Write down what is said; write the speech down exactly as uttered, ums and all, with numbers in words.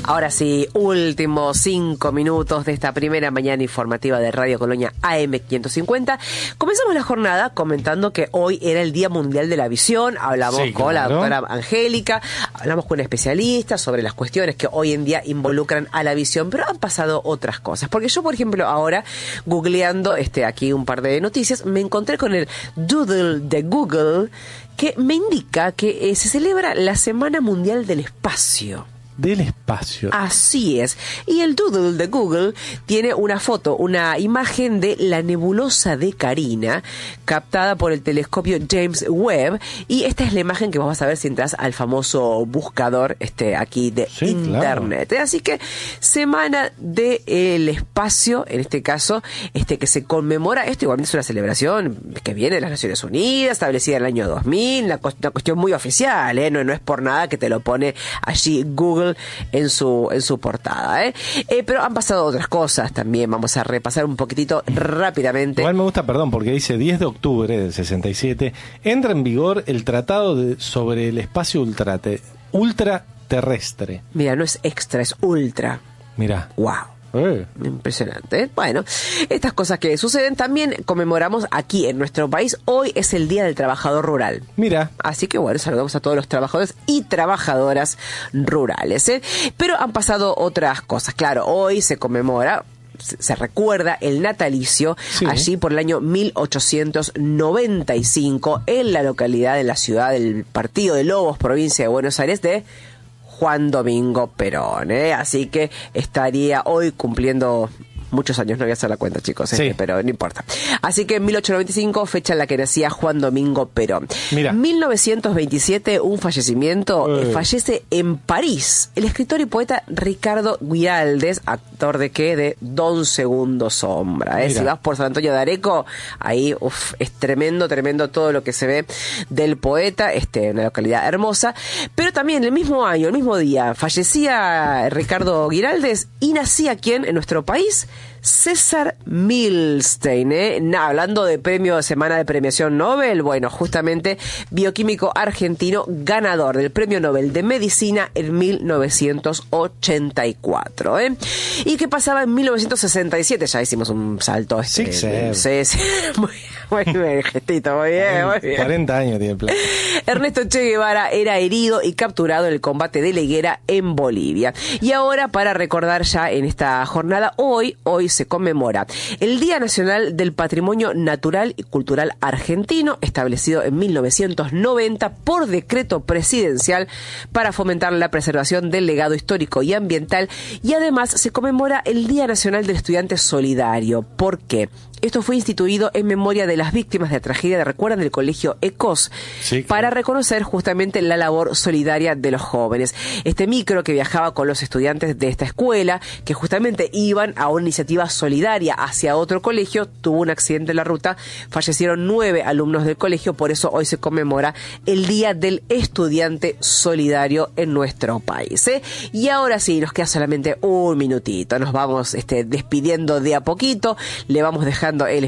Ahora sí, últimos cinco minutos de esta primera mañana informativa de Radio Colonia A M quinientos cincuenta. Comenzamos la jornada comentando que hoy era el Día Mundial de la Visión. Hablamos sí, con claro. la doctora Angélica, hablamos con especialistas sobre las cuestiones que hoy en día involucran a la visión, pero han pasado otras cosas. Porque yo, por ejemplo, ahora, googleando este, aquí un par de noticias, me encontré con el Doodle de Google, que me indica que eh, se celebra la Semana Mundial del Espacio. Del espacio. Así es. Y el Doodle de Google tiene una foto, una imagen de la nebulosa de Carina, captada por el telescopio James Webb, y esta es la imagen que vos vas a ver si entras al famoso buscador este aquí de sí, internet. Claro. Así que Semana del Espacio, en este caso, este que se conmemora, esto igualmente es una celebración que viene de las Naciones Unidas, establecida en el año dos mil, una, una cuestión muy oficial, ¿eh? No, no es por nada que te lo pone allí Google en su en su portada, ¿eh? Eh, pero han pasado otras cosas también. Vamos a repasar un poquitito rápidamente. Igual me gusta, perdón, porque dice diez de octubre del sesenta y siete entra en vigor el Tratado de, sobre el Espacio ultrate, Ultraterrestre. Mira, no es extra, es ultra. Mira. Wow. Eh. Impresionante, ¿eh? Bueno, estas cosas que suceden también conmemoramos aquí en nuestro país. Hoy es el Día del Trabajador Rural. Mira. Así que bueno, saludamos a todos los trabajadores y trabajadoras rurales, ¿eh? Pero han pasado otras cosas. Claro, hoy se conmemora, se recuerda el natalicio sí. allí por el año mil ochocientos noventa y cinco en la localidad de la ciudad del Partido de Lobos, provincia de Buenos Aires, de Juan Domingo Perón, ¿eh? Así que estaría hoy cumpliendo muchos años, no voy a hacer la cuenta, chicos, sí. este, pero no importa. Así que en mil ochocientos noventa y cinco, fecha en la que nacía Juan Domingo Perón. Mira. mil novecientos veintisiete, un fallecimiento, eh. eh, fallece en París el escritor y poeta Ricardo Guiraldes, actor de qué? De Don Segundo Sombra. ¿eh? Si vas por San Antonio de Areco, ahí uf, es tremendo, tremendo todo lo que se ve del poeta, este, una localidad hermosa. Pero también el mismo año, el mismo día, fallecía Ricardo Guiraldes y nacía ¿quién? En nuestro país, César Milstein, ¿eh? Nah, hablando de premio de Semana de Premiación Nobel, bueno, justamente bioquímico argentino, ganador del Premio Nobel de Medicina en mil novecientos ochenta y cuatro, ¿eh? ¿Y qué pasaba en mil novecientos sesenta y siete? Ya hicimos un salto. Este, sí, sí, sí. Muy, muy bien, gestito, muy bien, muy bien. cuarenta años tiene plan. Ernesto Che Guevara era herido y capturado en el combate de la Higuera en Bolivia. Y ahora, para recordar ya en esta jornada, hoy, hoy se conmemora el Día Nacional del Patrimonio Natural y Cultural Argentino, establecido en mil novecientos noventa por decreto presidencial para fomentar la preservación del legado histórico y ambiental, y además se conmemora el Día Nacional del Estudiante Solidario. ¿Por qué? Esto fue instituido en memoria de las víctimas de la tragedia de, recuerdan, del colegio ECOS, sí, claro. para reconocer justamente la labor solidaria de los jóvenes. Este micro que viajaba con los estudiantes de esta escuela, que justamente iban a una iniciativa solidaria hacia otro colegio, tuvo un accidente en la ruta, fallecieron nueve alumnos del colegio, por eso hoy se conmemora el Día del Estudiante Solidario en nuestro país, ¿eh? Y ahora sí, nos queda solamente un minutito, nos vamos este, despidiendo de a poquito, le vamos dejando el